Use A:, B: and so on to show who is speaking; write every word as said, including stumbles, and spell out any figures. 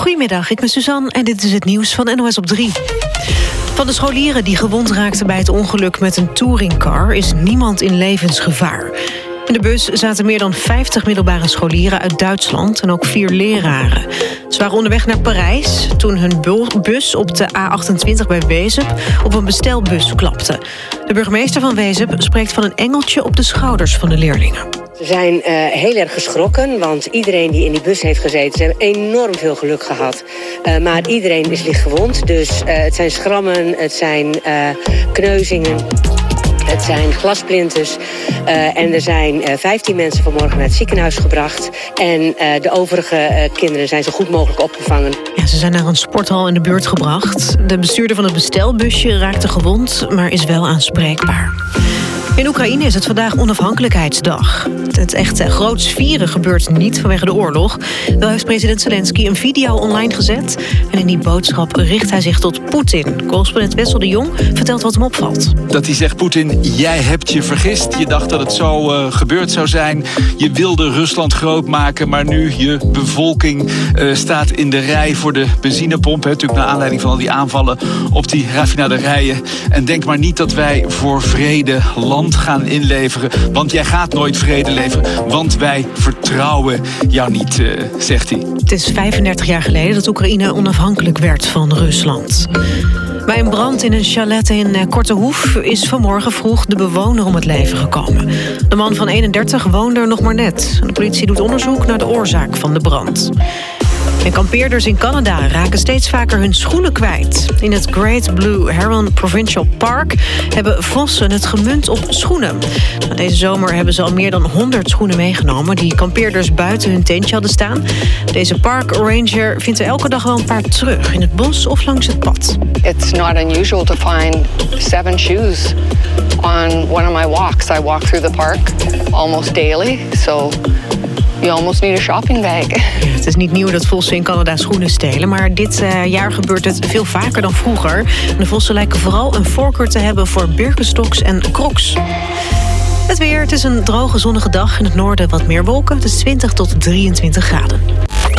A: Goedemiddag, ik ben Suzanne en dit is het nieuws van N O S op drie. Van de scholieren die gewond raakten bij het ongeluk met een touringcar is niemand in levensgevaar. In de bus zaten meer dan vijftig middelbare scholieren uit Duitsland en ook vier leraren. Ze waren onderweg naar Parijs toen hun bus op de A achtentwintig bij Wezep op een bestelbus klapte. De burgemeester van Wezep spreekt van een engeltje op de schouders van de leerlingen.
B: Ze zijn uh, heel erg geschrokken, want iedereen die in die bus heeft gezeten, ze hebben enorm veel geluk gehad. Uh, maar iedereen is licht gewond, dus uh, het zijn schrammen, het zijn uh, kneuzingen. Het zijn glasplinters uh, en er zijn uh, vijftien mensen vanmorgen naar het ziekenhuis gebracht. En uh, de overige uh, kinderen zijn zo goed mogelijk opgevangen.
A: Ja, ze zijn naar een sporthal in de buurt gebracht. De bestuurder van het bestelbusje raakte gewond, maar is wel aanspreekbaar. In Oekraïne is het vandaag onafhankelijkheidsdag. Het echte groots vieren gebeurt niet vanwege de oorlog. Wel heeft president Zelensky een video online gezet. En in die boodschap richt hij zich tot Poetin. Correspondent Wessel de Jong vertelt wat hem opvalt.
C: Dat hij zegt, Poetin, jij hebt je vergist. Je dacht dat het zo uh, gebeurd zou zijn. Je wilde Rusland groot maken, maar nu je bevolking uh, staat in de rij voor de benzinepomp. Hè, natuurlijk naar aanleiding van al die aanvallen op die raffinaderijen. En denk maar niet dat wij voor vrede land gaan inleveren, want jij gaat nooit vrede leveren, want wij vertrouwen jou niet, uh, zegt hij.
A: Het is vijfendertig jaar geleden dat Oekraïne onafhankelijk werd van Rusland. Bij een brand in een chalet in Kortehoef is vanmorgen vroeg de bewoner om het leven gekomen. De man van eenendertig woonde er nog maar net. De politie doet onderzoek naar de oorzaak van de brand. En kampeerders in Canada raken steeds vaker hun schoenen kwijt. In het Great Blue Heron Provincial Park hebben vossen het gemunt op schoenen. Deze zomer hebben ze al meer dan honderd schoenen meegenomen die kampeerders buiten hun tentje hadden staan. Deze parkranger vindt er elke dag wel een paar terug in het bos of langs het pad.
D: It's not unusual to find seven shoes on one of my walks. I walk through the park almost daily, so you almost need a shopping bag.
A: Ja, het is niet nieuw dat vossen in Canada schoenen stelen, maar dit uh, jaar gebeurt het veel vaker dan vroeger. De vossen lijken vooral een voorkeur te hebben voor Birkenstocks en Crocs. Het weer, het is een droge zonnige dag. In het noorden wat meer wolken. Het is twintig tot drieëntwintig graden.